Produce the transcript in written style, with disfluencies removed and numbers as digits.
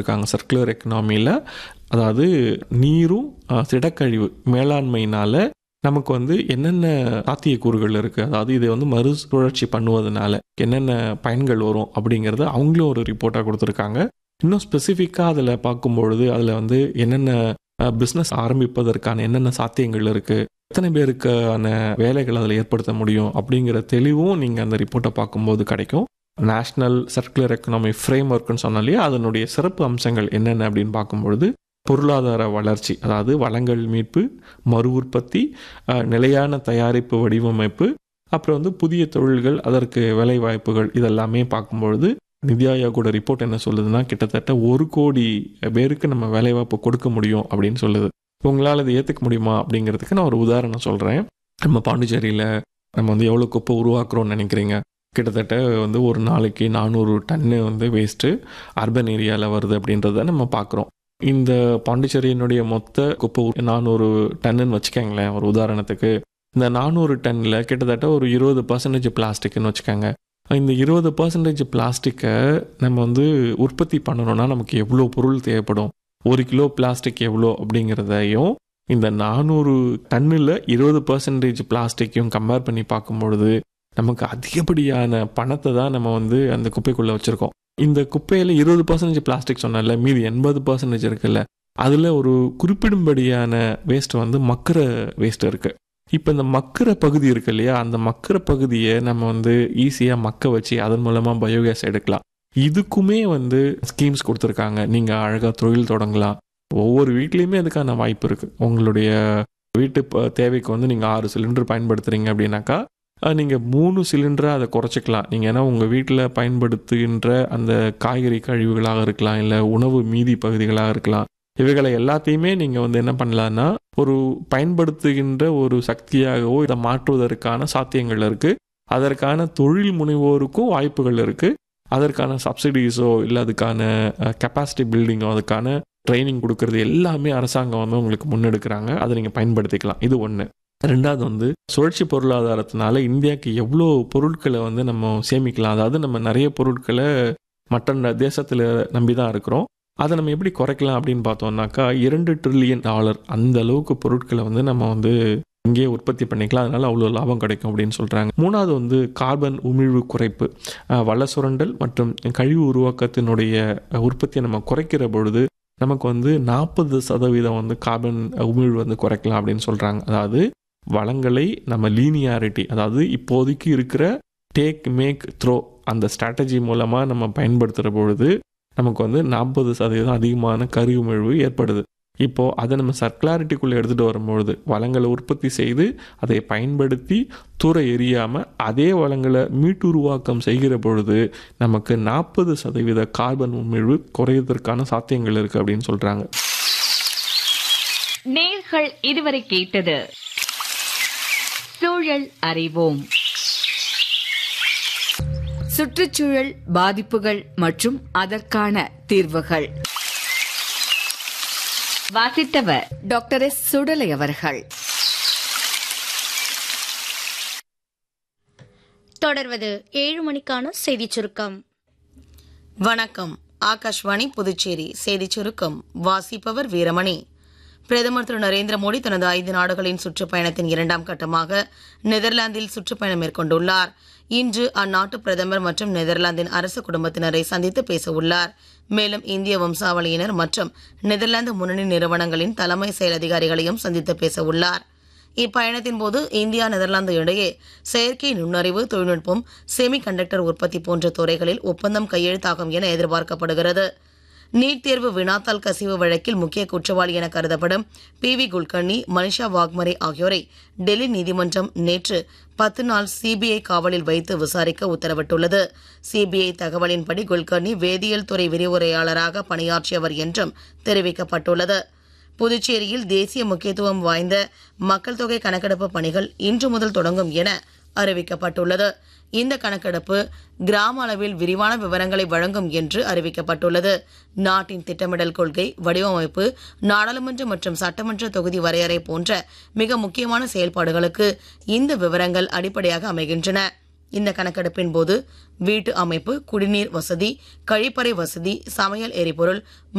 கொடுத்துருக்காங்க சர்க்குலர் எக்கனாமியில். அதாவது நீரும் திடக்கழிவு மேலாண்மையினால் நமக்கு வந்து என்னென்ன சாத்தியக்கூறுகள் இருக்குது, அதாவது இதை வந்து மறுசுழற்சி பண்ணுவதனால என்னென்ன பயன்கள் வரும் அப்படிங்கிறத அவங்களும் ஒரு ரிப்போர்ட்டாக கொடுத்துருக்காங்க. இன்னும் ஸ்பெசிஃபிக்காக அதில் பார்க்கும்பொழுது அதில் வந்து என்னென்ன பிஸ்னஸ் ஆரம்பிப்பதற்கான என்னென்ன சாத்தியங்கள் இருக்குது, எத்தனை பேருக்கான வேலைகள் அதில் ஏற்படுத்த முடியும் அப்படிங்கிற தெளிவும் நீங்கள் அந்த ரிப்போர்ட்டை பார்க்கும்போது கிடைக்கும். நேஷ்னல் சர்க்குலர் எக்கனாமி ஃப்ரேம் ஒர்க்குன்னு சொன்னாலே அதனுடைய சிறப்பு அம்சங்கள் என்னென்ன அப்படின்னு பார்க்கும்பொழுது பொருளாதார வளர்ச்சி, அதாவது வளங்கள் மீட்பு, மறு உற்பத்தி, நிலையான தயாரிப்பு வடிவமைப்பு, அப்புறம் வந்து புதிய தொழில்கள், அதற்கு வேலை வாய்ப்புகள், இதெல்லாமே பார்க்கும்பொழுது நிதி ஆயோகோட ரிப்போர்ட் என்ன சொல்லுதுன்னா கிட்டத்தட்ட 1 கோடி பேருக்கு நம்ம வேலைவாய்ப்பு கொடுக்க முடியும் அப்படின்னு சொல்லுது. உங்களால் இதை ஏற்றுக்க முடியுமா அப்படிங்கிறதுக்கு நான் ஒரு உதாரணம் சொல்கிறேன். நம்ம பாண்டிச்சேரியில் நம்ம வந்து எவ்வளோ குப்பை உருவாக்குறோம்னு நினைக்கிறீங்க? கிட்டத்தட்ட வந்து ஒரு நாளைக்கு 400 டன்னு வந்து வேஸ்ட்டு அர்பன் ஏரியாவில் வருது அப்படின்றத நம்ம பார்க்குறோம். இந்த பாண்டிச்சேரியினுடைய மொத்த குப்பை 400 டன்னுன்னு வச்சுக்கோங்களேன் ஒரு உதாரணத்துக்கு. இந்த 400 டன்னில் கிட்டத்தட்ட ஒரு 20% பிளாஸ்டிக்னு வச்சுக்கோங்க. இந்த 20% பிளாஸ்டிக்கை நம்ம வந்து உற்பத்தி பண்ணணும்னா நமக்கு எவ்வளோ பொருள் தேவைப்படும், 1 கிலோ பிளாஸ்டிக் எவ்வளோ அப்படிங்கிறதையும் இந்த 400 டன்னில் 20% பிளாஸ்டிக்கையும் கம்பேர் பண்ணி பார்க்கும்பொழுது நமக்கு அதிகப்படியான பணத்தை தான் நம்ம வந்து அந்த குப்பைக்குள்ளே வச்சுருக்கோம். இந்த குப்பையில் 20% பிளாஸ்டிக் சொன்னால மீதி 80% இருக்குல்ல, அதில் ஒரு குறிப்பிடும்படியான வேஸ்ட் வந்து மக்கிற வேஸ்ட் இருக்குது. இப்போ இந்த மக்கிற பகுதி இருக்கு இல்லையா, அந்த மக்கிற பகுதியை நம்ம வந்து ஈஸியாக மக்க வச்சு அதன் மூலமாக பயோகேஸ் எடுக்கலாம். இதுக்குமே வந்து ஸ்கீம்ஸ் கொடுத்துருக்காங்க. நீங்கள் அழகாக தொழில் தொடங்கலாம். ஒவ்வொரு வீட்லேயுமே அதுக்கான வாய்ப்பு இருக்குது. உங்களுடைய வீட்டு தேவைக்கு வந்து நீங்கள் 6 சிலிண்டர் பயன்படுத்துகிறீங்க அப்படின்னாக்கா நீங்கள் 3 சிலிண்டராக அதை குறைச்சிக்கலாம். நீங்கள் ஏன்னா உங்கள் வீட்டில் பயன்படுத்துகின்ற அந்த காய்கறி கழிவுகளாக இருக்கலாம், இல்லை உணவு மீதி பகுதிகளாக இருக்கலாம், இவைகளை எல்லாத்தையுமே நீங்கள் வந்து என்ன பண்ணலான்னா ஒரு பயன்படுத்துகின்ற ஒரு சக்தியாகவோ இதை மாற்றுவதற்கான சாத்தியங்கள் இருக்குது. அதற்கான தொழில் முனைவோருக்கும் வாய்ப்புகள் இருக்குது. அதற்கான சப்சிடிஸோ இல்லை அதுக்கான கெப்பாசிட்டி பில்டிங்கோ அதுக்கான ட்ரைனிங் கொடுக்கறது எல்லாமே அரசாங்கம் வந்து உங்களுக்கு முன்னெடுக்கிறாங்க. அதை நீங்கள் பயன்படுத்திக்கலாம். இது ஒன்று. ரெண்டாவது வந்து சுழற்சி பொருளாதாரத்தினால இந்தியாவுக்கு எவ்வளோ பொருட்களை வந்து நம்ம சேமிக்கலாம். அதாவது நம்ம நிறைய பொருட்களை மற்ற தேசத்தில் நம்பி தான் இருக்கிறோம். அதை நம்ம எப்படி குறைக்கலாம் அப்படின்னு பார்த்தோம்னாக்கா $2 ட்ரில்லியன் அந்த அளவுக்கு பொருட்களை வந்து நம்ம வந்து இங்கேயே உற்பத்தி பண்ணிக்கலாம். அதனால அவ்வளோ லாபம் கிடைக்கும் அப்படின்னு சொல்கிறாங்க. மூணாவது வந்து கார்பன் உமிழ்வு குறைப்பு, வள சுரண்டல் மற்றும் கழிவு உருவாக்கத்தினுடைய உற்பத்தியை நம்ம குறைக்கிற பொழுது நமக்கு வந்து 40% வந்து கார்பன் உமிழ்வு வந்து குறைக்கலாம் அப்படின்னு சொல்கிறாங்க. அதாவது வளங்களை நம்ம லீனியாரிட்டி, அதாவது இப்போதைக்கு இருக்கிற டேக் மேக் த்ரோ அந்த ஸ்ட்ராட்டஜி மூலமாக நம்ம பயன்படுத்துகிற பொழுது நமக்கு வந்து 40% அதிகமான கரி உமிழ்வு ஏற்படுது. இப்போது அதை நம்ம சர்க்குலாரிட்டிக்குள்ளே எடுத்துகிட்டு வரும்பொழுது வளங்களை உற்பத்தி செய்து அதை பயன்படுத்தி தூர எரியாமல் அதே வளங்களை மீட்டுருவாக்கம் செய்கிற பொழுது நமக்கு 40% கார்பன் உமிழ்வு குறைவதற்கான சாத்தியங்கள் இருக்குது அப்படின்னு சொல்கிறாங்க. நேயர்கள் இதுவரை கேட்டது சூழல் அறிவோம். சுற்றுச்சூழல் பாதிப்புகள் மற்றும் அதற்கான தீர்வுகள். வாசித்தவர் டாக்டர் எஸ். சுடலை அவர்கள். தொடர்வது 7 மணிக்கான செய்திச் சுருக்கம். வணக்கம். ஆகாஷ்வாணி புதுச்சேரி செய்திச் சுருக்கம் வாசிப்பவர் வீரமணி. பிரதமர் திரு நரேந்திர மோடி தனது 5 நாடுகளின் சுற்றுப்பயணத்தின் 2ஆம் கட்டமாக நெதர்லாந்தில் சுற்றுப்பயணம் மேற்கொண்டுள்ளார். இன்று அந்நாட்டு பிரதமர் மற்றும் நெதர்லாந்தின் அரசு குடும்பத்தினரை சந்தித்து பேச உள்ளார். மேலும் இந்திய வம்சாவளியினர் மற்றும் நெதர்லாந்து முன்னணி நிறுவனங்களின் தலைமை செயல் அதிகாரிகளையும் சந்தித்து பேச உள்ளார். இப்பயணத்தின் போது இந்தியா நெதர்லாந்து இடையே செயற்கை நுண்ணறிவு தொழில்நுட்பம், செமி கண்டக்டர் உற்பத்தி போன்ற துறைகளில் ஒப்பந்தம் கையெழுத்தாகும் என எதிர்பார்க்கப்படுகிறது. நீட் தேர்வு வினாத்தாள் கசிவு வழக்கில் முக்கிய குற்றவாளி என கருதப்படும் PV குல்கர்னி, மனிஷா வாக்மரே ஆகியோரை டெல்லி நீதிமன்றம் நேற்று 10 நாள் CBI காவலில் வைத்து விசாரிக்க உத்தரவிட்டுள்ளது. CBI தகவலின்படி குல்கர்னி வேதியியல் துறை விரிவுரையாளராக பணியாற்றியவர் என்றும் தெரிவிக்கப்பட்டுள்ளது. புதுச்சேரியில் தேசிய முக்கியத்துவம் வாய்ந்த மக்கள் தொகை கணக்கெடுப்பு பணிகள் இன்று முதல் தொடங்கும் என அறிவிக்கப்பட்டுள்ளது. இந்த கணக்கெடுப்பு கிராம அளவில் விரிவான விவரங்களை வழங்கும் என்று அறிவிக்கப்பட்டுள்ளது. நாட்டின் திட்டமிடல் கொள்கை, வடிவமைப்பு, நாடாளுமன்ற மற்றும் சட்டமன்ற தொகுதி வரையறை போன்ற மிக முக்கியமான செயல்பாடுகளுக்கு இந்த விவரங்கள் அடிப்படையாக அமைகின்றன. இந்த கணக்கெடுப்பின் போது வீட்டு அமைப்பு, குடிநீர் வசதி, கழிப்பறை வசதி, சமையல் எரிபொருள்